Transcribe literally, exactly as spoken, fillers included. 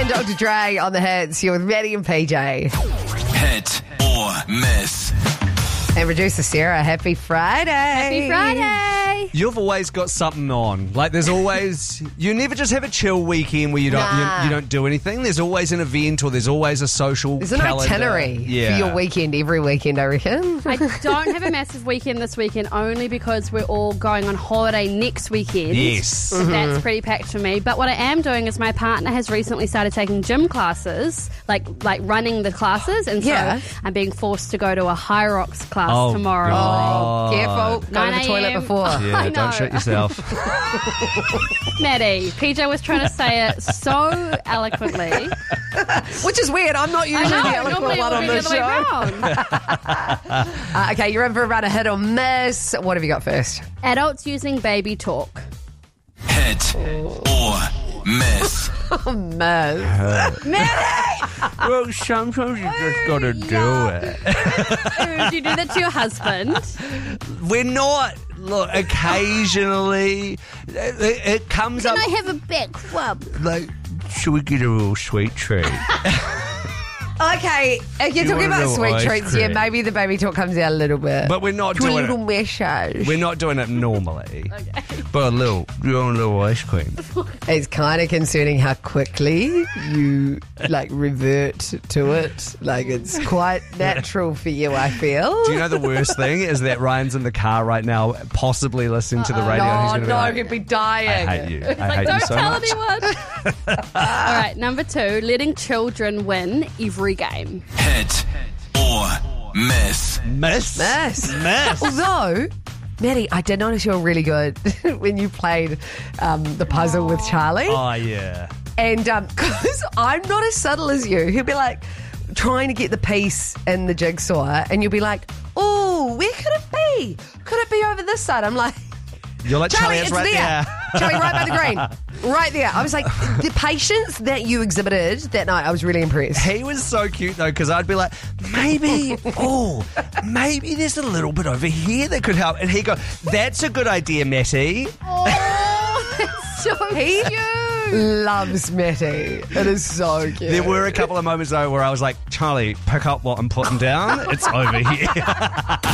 and Doctor Dre on the hits. You're with Maddie and P J. Hit or miss. And producer Sarah, happy Friday. Happy Friday. You've always got something on. Like there's always you never just have a chill weekend where you don't Nah. you, you don't do anything. There's always an event or there's always a social There's an calendar. itinerary Yeah. for your weekend every weekend, I reckon. I don't have a massive weekend this weekend only because we're all going on holiday next weekend. Yes. So that's pretty packed for me. But what I am doing is my partner has recently started taking gym classes, like like running the classes. And so Yeah. I'm being forced to go to a High Rocks class Oh, tomorrow. God. Careful, go to nine the toilet a.m. before. Yeah, I know. don't shit yourself. Maddie, P J was trying to say it so eloquently. Which is weird. I'm not I usually know, the eloquent normally it one would on be the this other way show. around. Uh, okay, you're in for a run, a hit or miss. What have you got first? Adults using baby talk. Hit or miss. Miss. Well, sometimes you just gotta do it. Ooh, do you do that to your husband? We're not. Look, occasionally it, it- it comes Can up I have a back rub? like, should we get a real sweet treat? Okay, if you're You talking want a about little sweet ice treats, yeah, cream. maybe the baby talk comes out a little bit. But we're not Do a doing little it. massage. We're not doing it normally. But a little, you want a little ice cream? It's kind of concerning how quickly you like revert to it. Like it's quite natural for you, I feel. Do you know the worst thing is that Ryan's in the car right now, possibly listening to the radio. and he's Oh gonna be no, like, he'd be dying. I hate you. I Like, hate you don't so tell much. anyone. All right, number two, letting children win every game. Hit or miss. Miss. Miss. Miss. Although, Maddie, I did notice you were really good when you played um, the puzzle with Charlie. Oh, yeah. And because I'm not as subtle as you, he'll be like trying to get the piece in the jigsaw, and you'll be like, "Oh, where could it be? Could it be over this side?" I'm like, You're like, "Charlie, Charlie, it's it's right there. there. Charlie, right by the green, right there." I was like, the patience that you exhibited that night, I was really impressed. He was so cute though, because I'd be like, maybe, oh, maybe there's a little bit over here that could help. And he'd go, that's a good idea, Matty. Oh, that's so He cute. loves Matty. It is so cute. There were a couple of moments though where I was like, Charlie, pick up what I'm putting down. It's over here.